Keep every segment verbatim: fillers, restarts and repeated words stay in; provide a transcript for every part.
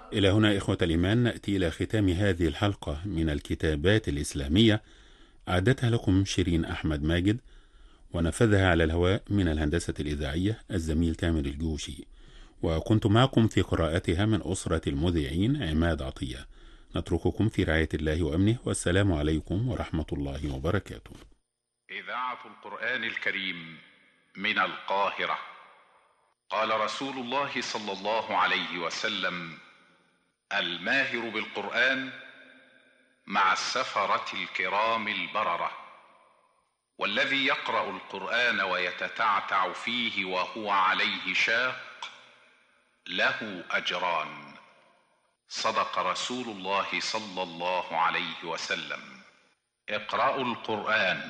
إلى هنا إخوة الإيمان نأتي إلى ختام هذه الحلقة من الكتابات الإسلامية، أعدتها لكم شيرين أحمد ماجد، ونفذها على الهواء من الهندسة الإذاعية الزميل تامر الجوشي، وكنت معكم في قراءتها من أسرة المذيعين عماد عطية. نترككم في رعاية الله وأمنه، والسلام عليكم ورحمة الله وبركاته. إذاعة القرآن الكريم من القاهرة. قال رسول الله صلى الله عليه وسلم: الماهر بالقرآن مع السفرة الكرام البررة، والذي يقرأ القرآن ويتتعتع فيه وهو عليه شاق له أجران. صدق رسول الله صلى الله عليه وسلم. اقرأوا القرآن.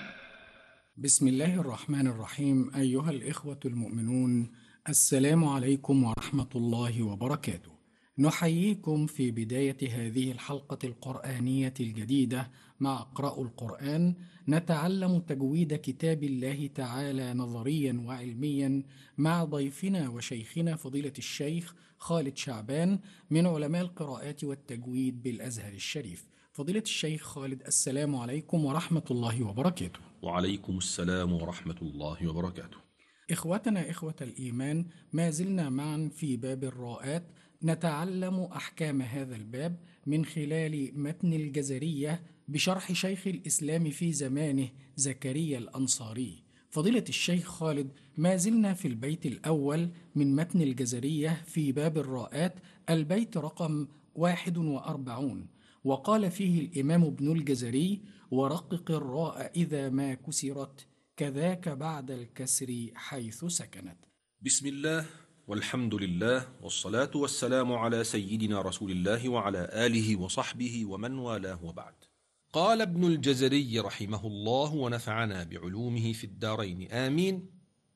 بسم الله الرحمن الرحيم. أيها الإخوة المؤمنون، السلام عليكم ورحمة الله وبركاته. نحييكم في بداية هذه الحلقة القرآنية الجديدة مع اقرأوا القرآن، نتعلم تجويد كتاب الله تعالى نظريا وعلميا مع ضيفنا وشيخنا فضيلة الشيخ خالد شعبان من علماء القراءات والتجويد بالأزهر الشريف. فضيلة الشيخ خالد، السلام عليكم ورحمة الله وبركاته. وعليكم السلام ورحمة الله وبركاته. إخوتنا إخوة الإيمان، ما زلنا معا في باب الراءات، نتعلم أحكام هذا الباب من خلال متن الجزرية بشرح شيخ الإسلام في زمانه زكريا الأنصاري. فضيلة الشيخ خالد، ما زلنا في البيت الأول من متن الجزرية في باب الراءات، البيت رقم واحد وأربعون، وقال فيه الإمام ابن الجزري: ورقق الراء إذا ما كسرت، كذاك بعد الكسر حيث سكنت. بسم الله والحمد لله والصلاة والسلام على سيدنا رسول الله وعلى آله وصحبه ومن والاه، وبعد. قال ابن الجزري رحمه الله ونفعنا بعلومه في الدارين آمين: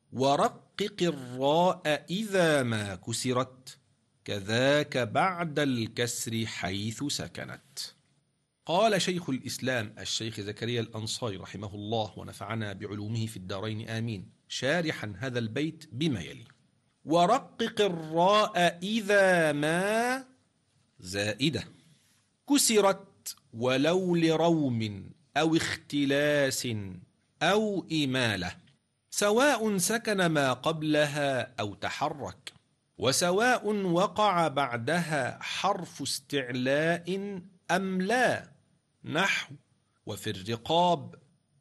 ورقق الراء إذا ما كسرت، كذاك بعد الكسر حيث سكنت. قال شيخ الإسلام الشيخ زكريا الأنصاري رحمه الله ونفعنا بعلومه في الدارين آمين، شارحا هذا البيت بما يلي: ورقق الراء إذا ما زائدة كسرت، ولو لروم أو اختلاس أو إمالة، سواء سكن ما قبلها أو تحرك، وسواء وقع بعدها حرف استعلاء أم لا، نحو وفي الرقاب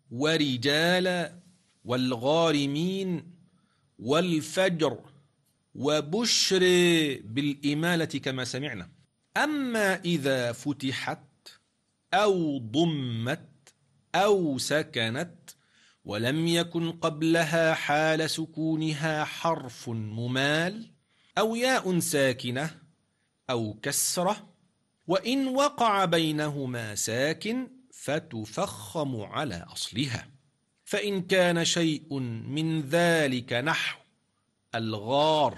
ورجال والغارمين والفجر وبشر بالإمالة كما سمعنا. أما إذا فتحت أو ضمت أو سكنت ولم يكن قبلها حال سكونها حرف ممال أو ياء ساكنة أو كسرة، وإن وقع بينهما ساكن فتفخم على أصلها. فإن كان شيء من ذلك نحو الغار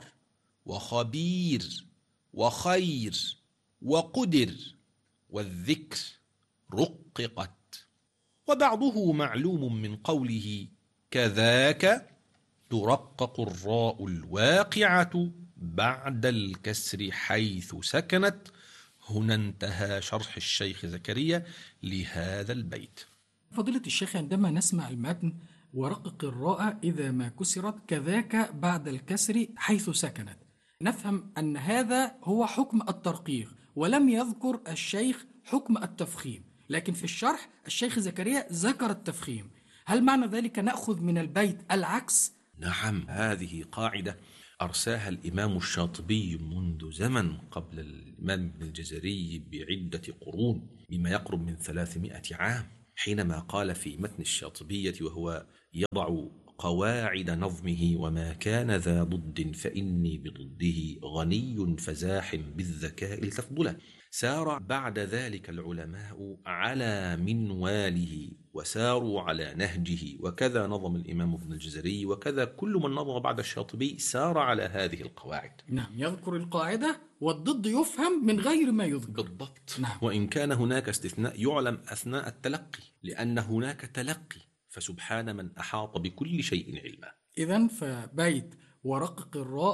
وخبير وخير وقدر والذكر رققت. وبعضه معلوم من قوله كذاك ترقق الراء الواقعة بعد الكسر حيث سكنت. هنا انتهى شرح الشيخ زكريا لهذا البيت. فضيلة الشيخ، عندما نسمع المتن ورقق الراء إذا ما كسرت، كذاك بعد الكسر حيث سكنت، نفهم أن هذا هو حكم الترقيق، ولم يذكر الشيخ حكم التفخيم، لكن في الشرح الشيخ زكريا ذكر التفخيم. هل معنى ذلك نأخذ من البيت العكس؟ نعم، هذه قاعدة أرساها الإمام الشاطبي منذ زمن قبل الإمام ابن الجزري بعدة قرون، بما يقرب من ثلاثمائة عام، حينما قال في متن الشاطبية وهو يضع قواعد نظمه: وما كان ذا ضد فإني بضده غني فزاح بالذكاء لتفضله. سار بعد ذلك العلماء على منواله وساروا على نهجه، وكذا نظم الإمام ابن الجزري، وكذا كل من نظم بعد الشاطبي سار على هذه القواعد. نعم، يذكر القاعدة والضد يفهم من غير ما يذكر. بالضبط. نعم. وإن كان هناك استثناء يعلم أثناء التلقي، لأن هناك تلقي، فسبحان من أحاط بكل شيء علما. إذن فبيت ورقق الراء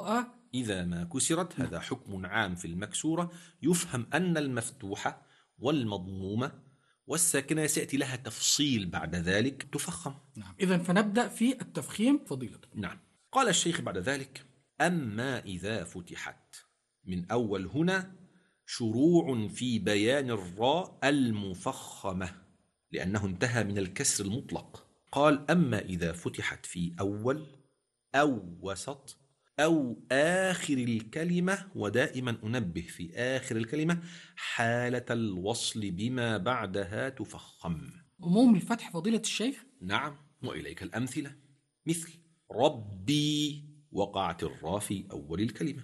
إذا ما كسرت. هذا حكم عام في المكسورة. يفهم أن المفتوحة والمضمومة والساكنة سيأتي لها تفصيل بعد ذلك تفخم. نعم. إذن فنبدأ في التفخيم فضيلة. نعم. قال الشيخ بعد ذلك: أما إذا فتحت. من أول هنا شروع في بيان الراء المفخمة، لأنه انتهى من الكسر المطلق. قال: أما إذا فتحت في أول أو وسط أو آخر الكلمة، ودائما أنبه في آخر الكلمة حالة الوصل بما بعدها تفخم. عموم الفتح فضيلة الشيخ. نعم، وإليك الأمثلة. مثل ربي وقعت الراء في أول الكلمة،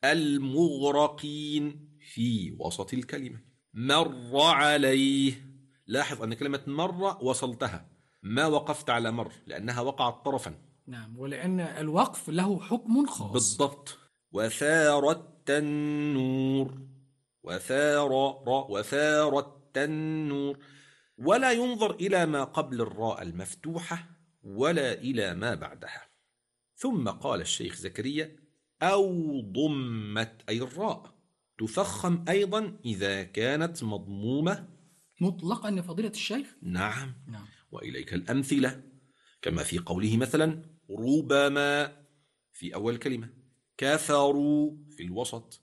المغرقين في وسط الكلمة، مر عليه. لاحظ أن كلمة مر وصلتها، ما وقفت على مر لأنها وقعت طرفا. نعم، ولأن الوقف له حكم خاص. بالضبط. وثار التنور، وثار وثار التنور. ولا ينظر إلى ما قبل الراء المفتوحة ولا إلى ما بعدها. ثم قال الشيخ زكريا: أو ضمت، أي الراء تفخم أيضا إذا كانت مضمومة مطلقا فضيلة الشيخ. نعم. نعم. وإليك الأمثلة، كما في قوله مثلا ربما في أول كلمة، كفروا في الوسط،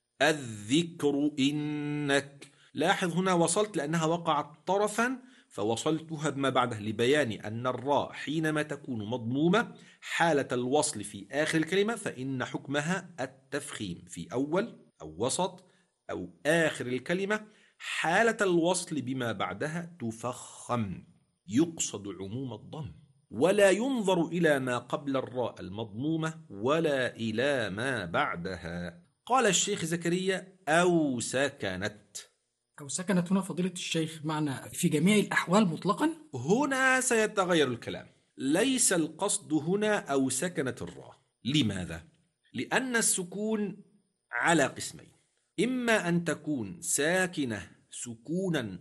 الذكر إنك. لاحظ هنا وصلت لأنها وقعت طرفا فوصلتها بما بعده، لبيان أن الراء حينما تكون مضمومة حالة الوصل في آخر الكلمة فإن حكمها التفخيم في أول أو وسط أو آخر الكلمة. حالة الوصل بما بعدها تفخم. يقصد عموم الضم، ولا ينظر إلى ما قبل الراء المضمومة ولا إلى ما بعدها. قال الشيخ زكريا: أو سكنت. أو سكنت هنا فضيلة الشيخ معنى في جميع الأحوال مطلقا؟ هنا سيتغير الكلام. ليس القصد هنا أو سكنت الراء. لماذا؟ لأن السكون على قسمين: إما أن تكون ساكنة سكونا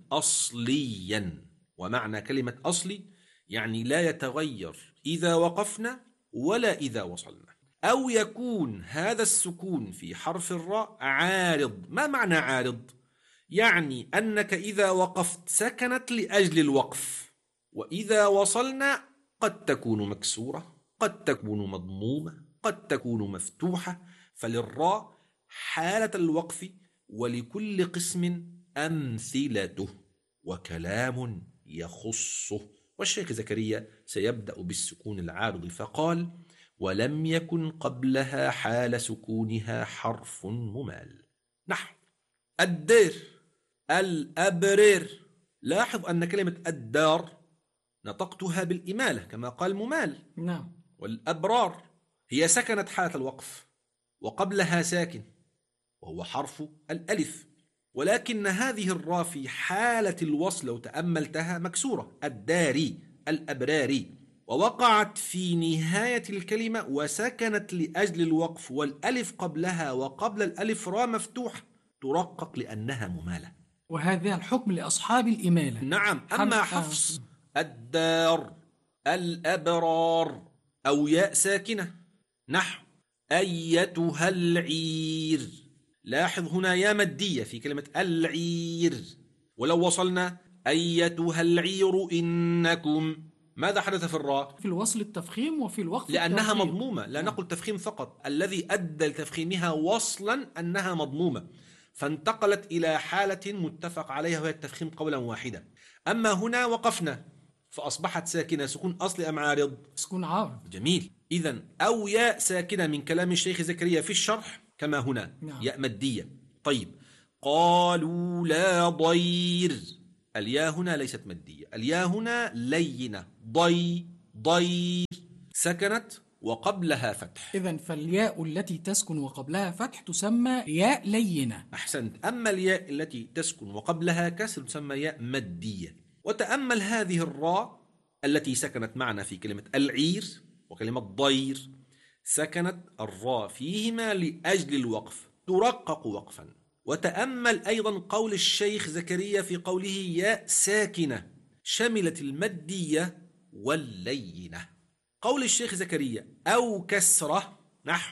أصليا، ومعنى كلمة أصلي يعني لا يتغير إذا وقفنا ولا إذا وصلنا، أو يكون هذا السكون في حرف الراء عارض. ما معنى عارض؟ يعني أنك إذا وقفت سكنت لأجل الوقف، وإذا وصلنا قد تكون مكسورة، قد تكون مضمومة، قد تكون مفتوحة. فللراء حالة الوقف، ولكل قسم أمثلته وكلام يخصه. والشيخ زكريا سيبدأ بالسكون العارض فقال: ولم يكن قبلها حال سكونها حرف ممال. نحو الدير، الأبرير. لاحظ أن كلمة الدار نطقتها بالإمالة كما قال ممال. نعم. والأبرار هي سكنت حالة الوقف وقبلها ساكن وهو حرف الألف، ولكن هذه الراء في حالة الوصل لو تأملتها مكسورة، الداري، الأبراري، ووقعت في نهاية الكلمة وسكنت لأجل الوقف، والألف قبلها وقبل الألف راء مفتوح ترقق لأنها ممالة. وهذا الحكم لأصحاب الإمالة. نعم. أما حفص الدار، الأبرار، أو ياء ساكنة نحو أيتها العير. لاحظ هنا يا مدية في كلمة العير، ولو وصلنا أيتها العير إنكم، ماذا حدث في الراء؟ في الوصل التفخيم وفي الوقف لأنها التفخيم. مضمومة. لا نقول تفخيم فقط، الذي أدى لتفخيمها وصلا أنها مضمومة فانتقلت إلى حالة متفق عليها وهي التفخيم قولا واحدا. أما هنا وقفنا فأصبحت ساكنة، سكون أصلي أم عارض؟ سكون عارض. جميل. إذن أو ياء ساكنة من كلام الشيخ زكريا في الشرح كما هنا. نعم. ياء مدية. طيب، قالوا لا ضير. الياء هنا ليست مدية، الياء هنا لينة. ضي ضير سكنت وقبلها فتح. إذن فالياء التي تسكن وقبلها فتح تسمى ياء لينة. أحسنت. أما الياء التي تسكن وقبلها كسر تسمى ياء مدية. وتأمل هذه الراء التي سكنت معنا في كلمة العير وكلمة ضير، سكنت الراء فيهما لأجل الوقف ترقق وقفا. وتأمل أيضا قول الشيخ زكريا في قوله ياء ساكنة، شملت المدية واللينة. قول الشيخ زكريا أو كسرة نحو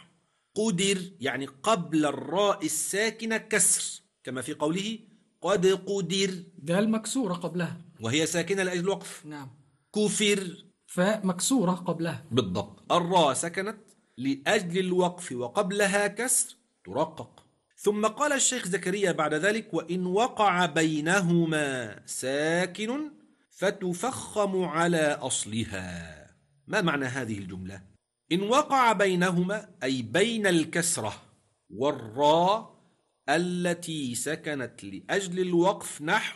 قدر يعني قبل الراء الساكنة كسر، كما في قوله قد قدر، دال مكسورة قبلها وهي ساكنة لأجل الوقف. نعم. كفر، فاء مكسورة قبلها بالضبط. الراء سكنت لأجل الوقف وقبلها كسر ترقق. ثم قال الشيخ زكريا بعد ذلك: وإن وقع بينهما ساكن فتفخم على أصلها. ما معنى هذه الجملة؟ إن وقع بينهما أي بين الكسرة والراء التي سكنت لأجل الوقف، نحو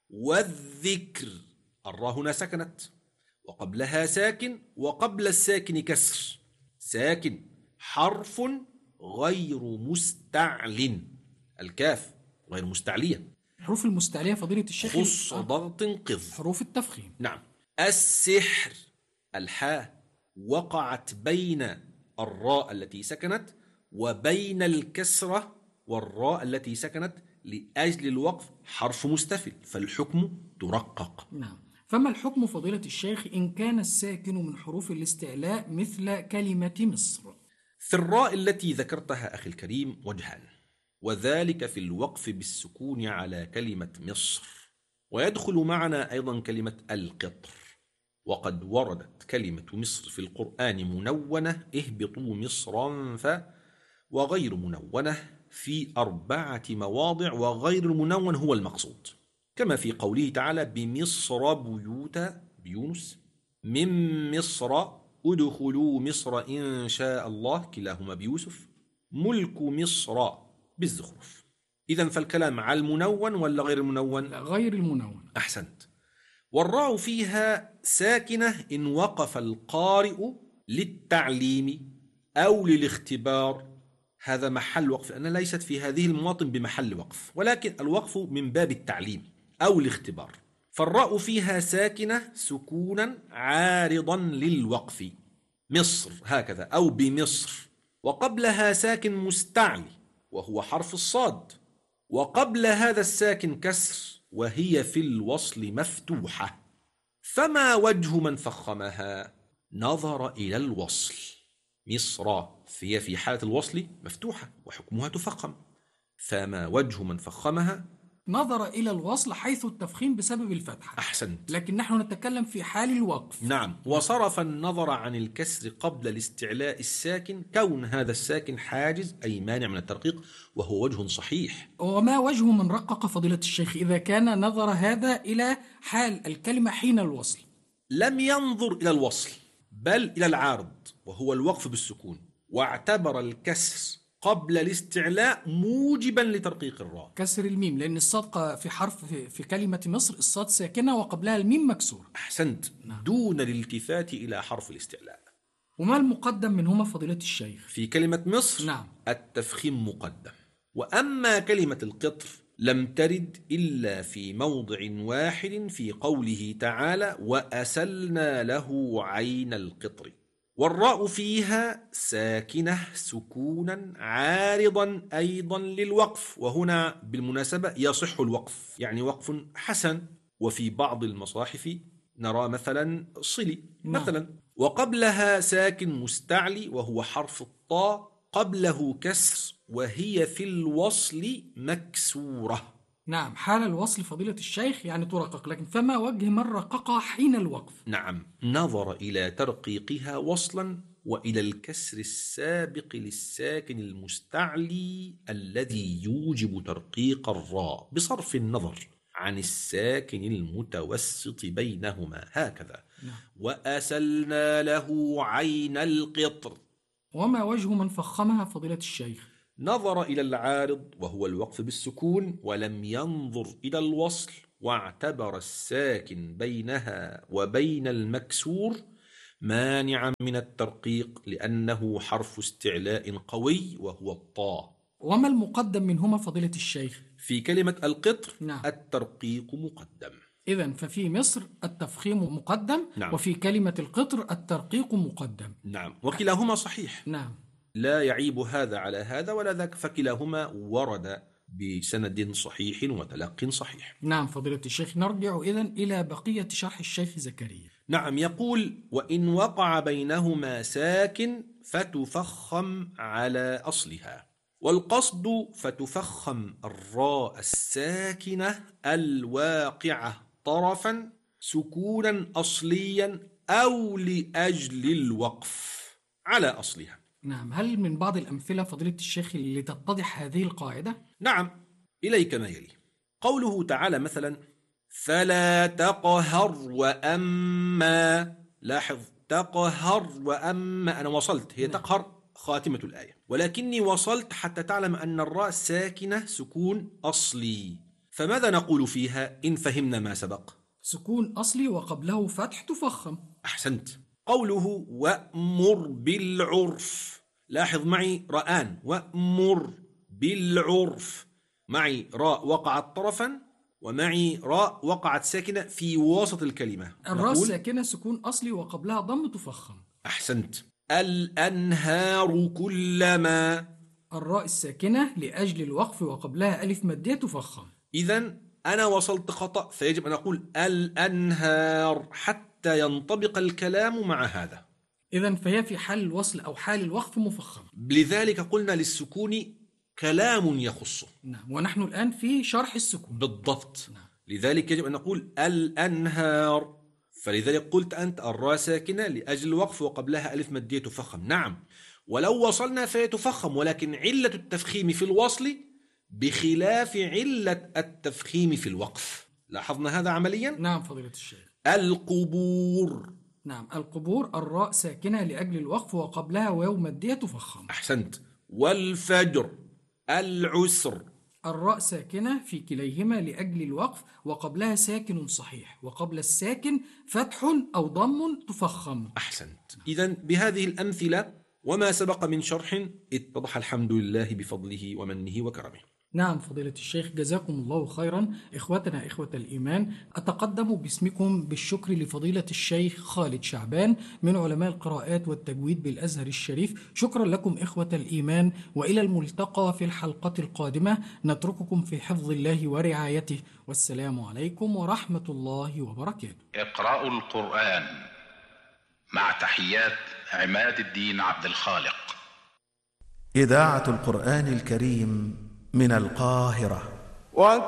والذكر. الراء هنا سكنت وقبلها ساكن وقبل الساكن كسر، ساكن حرف غير مستعل، الكاف غير مستعلية. حروف المستعلية فضيلة الشيخ خص ضغط قض، حروف التفخيم. نعم. السحر، الحاء وقعت بين الراء التي سكنت وبين الكسرة والراء التي سكنت لأجل الوقف، حرف مستفل، فالحكم ترقق. نعم. فما الحكم فضيلة الشيخ إن كان الساكن من حروف الاستعلاء مثل كلمة مصر؟ في الراء التي ذكرتها أخي الكريم وجهان، وذلك في الوقف بالسكون على كلمة مصر، ويدخل معنا أيضا كلمة القطر. وقد وردت كلمة مصر في القرآن منونة: اهبطوا مصرا ف، وغير منونة في أربعة مواضع، وغير المنون هو المقصود، كما في قوله تعالى: بمصر بيوتا بيونس، من مصر ادخلوا مصر إن شاء الله كلاهما بيوسف، ملك مصر بالزخرف. إذن فالكلام على المنون ولا غير المنون؟ لا، غير المنون. أحسنت. والراء فيها ساكنة إن وقف القارئ للتعليم أو للاختبار، هذا محل وقف، أنا ليست في هذه المواطن بمحل وقف، ولكن الوقف من باب التعليم أو الاختبار. فالراء فيها ساكنة سكونا عارضا للوقف، مصر هكذا أو بمصر، وقبلها ساكن مستعلي وهو حرف الصاد، وقبل هذا الساكن كسر وهي في الوصل مفتوحة. فما وجه من فخمها؟ نظر إلى الوصل. مصر هي في حالة الوصل مفتوحة وحكمها تفخم، فما وجه من فخمها؟ نظر إلى الوصل حيث التفخيم بسبب الفتحة. أحسنت. لكن نحن نتكلم في حال الوقف. نعم. وصرف النظر عن الكسر قبل الاستعلاء الساكن، كون هذا الساكن حاجز أي مانع من الترقيق، وهو وجه صحيح. وما وجه من رقق فضيلة الشيخ إذا كان نظر هذا إلى حال الكلمة حين الوصل؟ لم ينظر إلى الوصل بل إلى العارض وهو الوقف بالسكون، واعتبر الكسر قبل الاستعلاء موجبا لترقيق الراء. كسر الميم، لأن الصاد في حرف في, في كلمة مصر الصاد ساكنة وقبلها الميم مكسور. أحسنت. دون الالتفات إلى حرف الاستعلاء. وما المقدم منهما فضيلة الشيخ؟ في كلمة مصر نعم. التفخيم مقدم. وأما كلمة القطر لم ترد إلا في موضع واحد في قوله تعالى: وأسلنا له عين القطر. والراء فيها ساكنة سكونا عارضا أيضا للوقف، وهنا بالمناسبة يصح الوقف، يعني وقف حسن. وفي بعض المصاحف نرى مثلا صلي مثلا، وقبلها ساكن مستعلي وهو حرف الطاء، قبله كسر وهي في الوصل مكسورة. نعم، حال الوصل فضيلة الشيخ يعني ترقق، لكن فما وجه من رققها حين الوقف؟ نعم، نظر إلى ترقيقها وصلا وإلى الكسر السابق للساكن المستعلي الذي يوجب ترقيق الراء بصرف النظر عن الساكن المتوسط بينهما، هكذا. نعم. وأسلنا له عين القطر. وما وجه من فخمها فضيلة الشيخ؟ نظر إلى العارض وهو الوقف بالسكون، ولم ينظر إلى الوصل، واعتبر الساكن بينها وبين المكسور مانعا من الترقيق لأنه حرف استعلاء قوي وهو الطاء. وما المقدم منهما فضيلة الشيخ؟ في كلمة القطر نعم. الترقيق مقدم. إذن ففي مصر التفخيم مقدم. نعم. وفي كلمة القطر الترقيق مقدم. نعم، وكلاهما صحيح. نعم. لا يعيب هذا على هذا ولا ذاك، فكلاهما ورد بسند صحيح وتلق صحيح. نعم فضيلة الشيخ. نرجع إذن إلى بقية شرح الشيخ زكريا. نعم، يقول: وإن وقع بينهما ساكن فتفخم على أصلها. والقصد فتفخم الراء الساكنة الواقعة طرفا سكونا أصليا أو لأجل الوقف على أصلها. نعم، هل من بعض الأمثلة فضيلة الشيخ لتتضح هذه القاعدة؟ نعم، إليك ما يلي. قوله تعالى مثلا: فلا تقهر وأما. لاحظ، تقهر وأما، أنا وصلت، هي تقهر خاتمة الآية، ولكني وصلت حتى تعلم أن الراء ساكنة سكون أصلي. فماذا نقول فيها إن فهمنا ما سبق؟ سكون أصلي وقبله فتح تفخم. أحسنت. قوله وأمر بالعرف، لاحظ معي رآن، وأمر بالعرف، معي راء وقعت طرفا ومعي راء وقعت ساكنة في وسط الكلمة. الراء ساكنة سكون أصلي وقبلها ضم تفخم. أحسنت. الأنهار كلما، الراء الساكنة لأجل الوقف وقبلها ألف مادية تفخم. إذن أنا وصلت خطأ، فيجب أن أقول الأنهار حتى ينطبق الكلام مع هذا. إذن فهي في حال الوصل أو حال الوقف مفخم. لذلك قلنا للسكون كلام يخصه. نعم، ونحن الآن في شرح السكون. بالضبط. نعم. لذلك يجب أن نقول الأنهار، فلذلك قلت أنت الراء ساكنة لأجل الوقف وقبلها ألف مادية تفخم. نعم، ولو وصلنا فهي تفخم، ولكن علة التفخيم في الوصل بخلاف علة التفخيم في الوقف. لاحظنا هذا عمليا؟ نعم فضيلة الشيخ. القبور. نعم، القبور الراء ساكنة لأجل الوقف وقبلها واو مادية تفخم. أحسنت. والفجر. العسر. الراء ساكنة في كليهما لأجل الوقف وقبلها ساكن صحيح، وقبل الساكن فتح أو ضم تفخم. أحسنت. إذن بهذه الأمثلة وما سبق من شرح اتضح الحمد لله بفضله ومنه وكرمه. نعم فضيلة الشيخ، جزاكم الله خيرا. إخوتنا إخوة الإيمان، أتقدم باسمكم بالشكر لفضيلة الشيخ خالد شعبان من علماء القراءات والتجويد بالأزهر الشريف. شكرا لكم إخوة الإيمان، وإلى الملتقى في الحلقة القادمة. نترككم في حفظ الله ورعايته، والسلام عليكم ورحمة الله وبركاته. اقرأوا القرآن مع تحيات عماد الدين عبد الخالق. إذاعة القرآن الكريم من القاهرة.